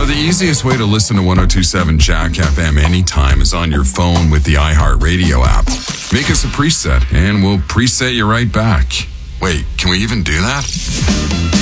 So the easiest way to listen to 102.7 Jack FM anytime is on your phone with the iHeartRadio app. Make us a preset and we'll preset you right back. Wait, can we even do that?